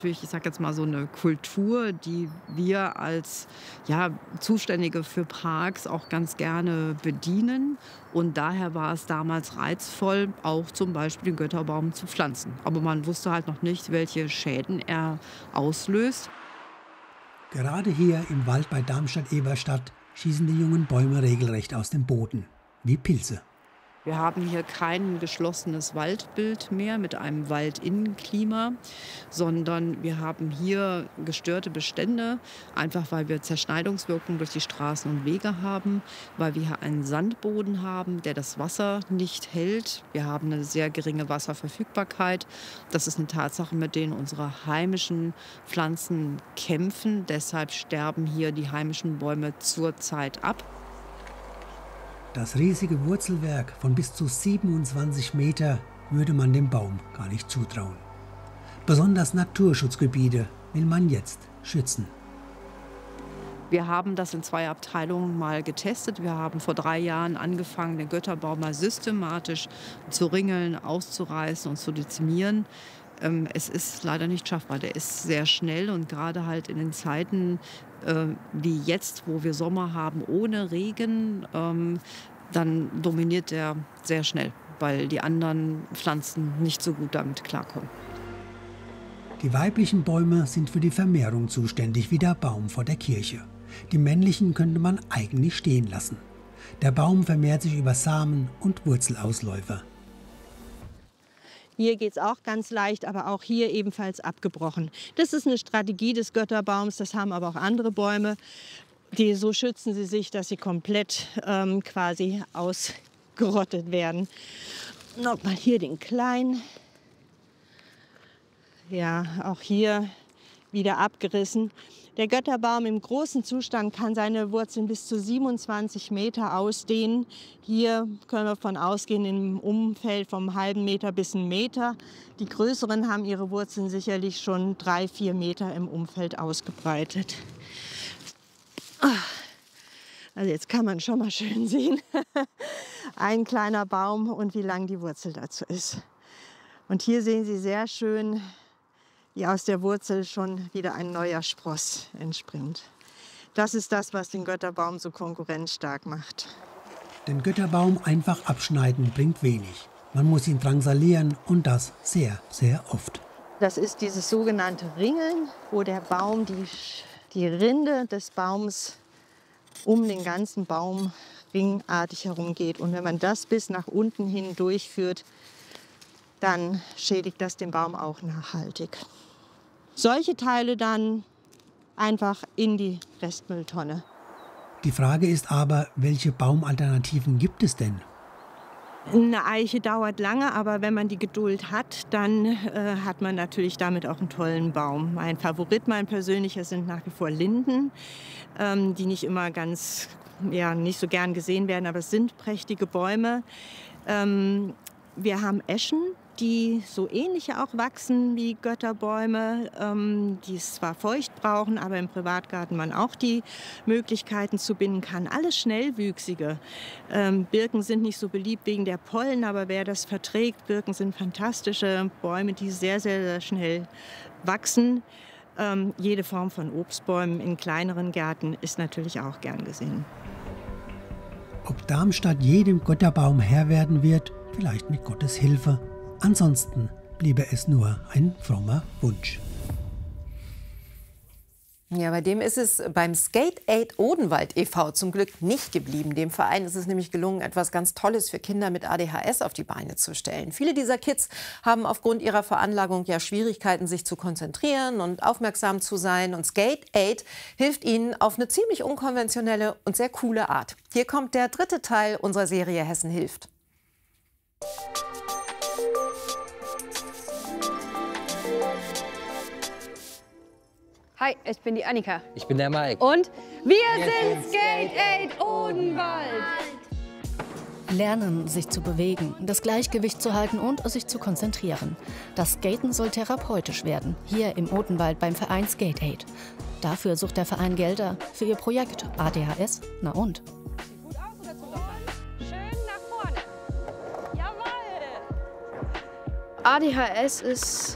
Ich sage jetzt mal so eine Kultur, die wir als Zuständige für Parks auch ganz gerne bedienen. Und daher war es damals reizvoll, auch zum Beispiel den Götterbaum zu pflanzen. Aber man wusste halt noch nicht, welche Schäden er auslöst. Gerade hier im Wald bei Darmstadt-Eberstadt schießen die jungen Bäume regelrecht aus dem Boden, wie Pilze. Wir haben hier kein geschlossenes Waldbild mehr mit einem Waldinnenklima, sondern wir haben hier gestörte Bestände, einfach weil wir Zerschneidungswirkungen durch die Straßen und Wege haben, weil wir hier einen Sandboden haben, der das Wasser nicht hält. Wir haben eine sehr geringe Wasserverfügbarkeit. Das ist eine Tatsache, mit denen unsere heimischen Pflanzen kämpfen. Deshalb sterben hier die heimischen Bäume zurzeit ab. Das riesige Wurzelwerk von bis zu 27 Meter würde man dem Baum gar nicht zutrauen. Besonders Naturschutzgebiete will man jetzt schützen. Wir haben das in 2 Abteilungen mal getestet. Wir haben vor 3 Jahren angefangen, den Götterbaum mal systematisch zu ringeln, auszureißen und zu dezimieren. Es ist leider nicht schaffbar. Der ist sehr schnell und gerade halt in den Zeiten wie jetzt, wo wir Sommer haben ohne Regen, dann dominiert der sehr schnell, weil die anderen Pflanzen nicht so gut damit klarkommen. Die weiblichen Bäume sind für die Vermehrung zuständig, wie der Baum vor der Kirche. Die männlichen könnte man eigentlich stehen lassen. Der Baum vermehrt sich über Samen und Wurzelausläufer. Hier geht es auch ganz leicht, aber auch hier ebenfalls abgebrochen. Das ist eine Strategie des Götterbaums, das haben aber auch andere Bäume. So schützen sie sich, dass sie komplett quasi ausgerottet werden. Nochmal hier den kleinen. Ja, auch hier wieder abgerissen. Der Götterbaum im großen Zustand kann seine Wurzeln bis zu 27 Meter ausdehnen. Hier können wir davon ausgehen, im Umfeld vom halben Meter bis 1 Meter. Die größeren haben ihre Wurzeln sicherlich schon 3-4 Meter im Umfeld ausgebreitet. Also jetzt kann man schon mal schön sehen, ein kleiner Baum und wie lang die Wurzel dazu ist. Und hier sehen Sie sehr schön, wie aus der Wurzel schon wieder ein neuer Spross entspringt. Das ist das, was den Götterbaum so konkurrenzstark macht. Den Götterbaum einfach abschneiden bringt wenig. Man muss ihn drangsalieren und das sehr, sehr oft. Das ist dieses sogenannte Ringeln, wo der Baum, die Rinde des Baums um den ganzen Baum ringartig herumgeht. Und wenn man das bis nach unten hin durchführt, dann schädigt das den Baum auch nachhaltig. Solche Teile dann einfach in die Restmülltonne. Die Frage ist aber, welche Baumalternativen gibt es denn? Eine Eiche dauert lange, aber wenn man die Geduld hat, dann hat man natürlich damit auch einen tollen Baum. Mein Favorit, mein persönlicher, sind nach wie vor Linden, die nicht immer nicht so gern gesehen werden, aber es sind prächtige Bäume. Wir haben Eschen, die so ähnlich auch wachsen wie Götterbäume, die es zwar feucht brauchen, aber im Privatgarten man auch die Möglichkeiten zubinden kann. Alles Schnellwüchsige. Birken sind nicht so beliebt wegen der Pollen, aber wer das verträgt, Birken sind fantastische Bäume, die sehr, sehr, sehr schnell wachsen. Jede Form von Obstbäumen in kleineren Gärten ist natürlich auch gern gesehen. Ob Darmstadt jedem Götterbaum Herr werden wird, vielleicht mit Gottes Hilfe. Ansonsten bliebe es nur ein frommer Wunsch. Ja, bei dem ist es beim Skate Aid Odenwald e.V. zum Glück nicht geblieben. Dem Verein ist es nämlich gelungen, etwas ganz Tolles für Kinder mit ADHS auf die Beine zu stellen. Viele dieser Kids haben aufgrund ihrer Veranlagung ja Schwierigkeiten, sich zu konzentrieren und aufmerksam zu sein. Und Skate Aid hilft ihnen auf eine ziemlich unkonventionelle und sehr coole Art. Hier kommt der 3. Teil unserer Serie Hessen hilft. Hi, ich bin die Annika. Ich bin der Mike. Und wir sind Skate Aid Odenwald. Lernen, sich zu bewegen, das Gleichgewicht zu halten und sich zu konzentrieren. Das Skaten soll therapeutisch werden, hier im Odenwald beim Verein Skate Aid. Dafür sucht der Verein Gelder für ihr Projekt ADHS. Na und? Sieht gut aus oder zum Lockern? Schön nach vorne. Jawohl. ADHS ist